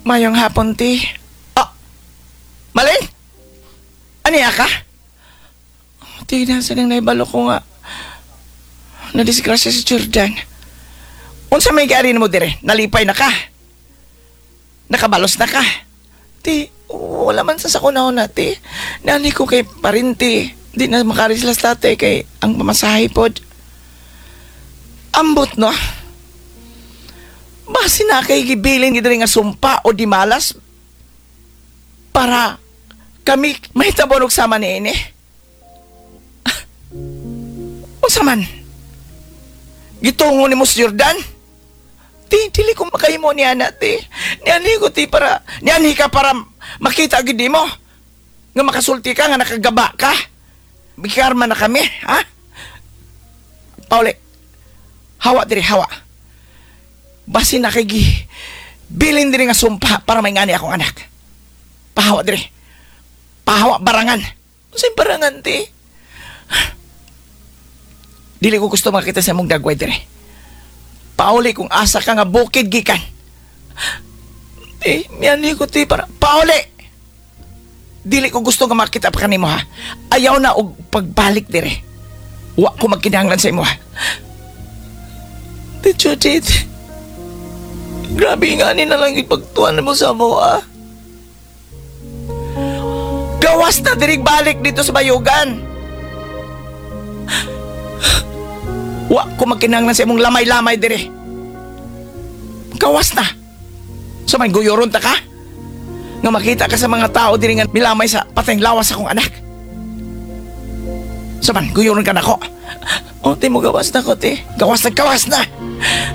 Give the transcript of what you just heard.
Mayong hapon, ti. Ah, Malin? Aniya ka? Ti, nasa nang naibalo ko nga. Nadisgrasya si Jordan. Unsa may gaarin mo dire? Nalipay na ka? Nakabalos na ka? Ti, wala man sa sakunaon na, ti. Nani ko kay parinti. Di na makarislas tate kay ang pamasahe pod. Ambot, no? Basi na kay gibilin gidiri nga sumpa o di malas para kami mahitabonog sama ni ini. Unsa man? Gitungo ni mo si Jordan? Dili ko makahimo ni ana, ti. Niani ko, ti, para niani ka para makita gid mo nga makasulti ka nga nakagaba ka. Bikarma na kami, ha? Pauli, hawa diri, hawa. Basi na kay bilin diri nga sumpa para may ngani akong anak. Pahawa diri. Pahawa barangan. Unsay barangan, ti? Dili ko gusto makita sa mong dagway diri. Pauli kung asa ka nga bukid gikan. Ti, miyani ko, ti, para pauli. Dili ko gusto nga makita pa kanimo, ha. Ayaw na og pagbalik diri. Wa ko magkinahanglan sa imo, ha. Ti Judith. Grabe nga ni na lang ipagtuan mo sa mo, ah. Gawas na dirig balik dito sa bayugan. Wa ko magkinahanglan sa imong lamay-lamay dire. Gawas na. So may guyoron ta ka? Nga makita ka sa mga tao diri nga milamay sa patayng lawas akong anak. So man, guyoron ka na ko. O, ti mo gawas na ko, ti. Gawas na.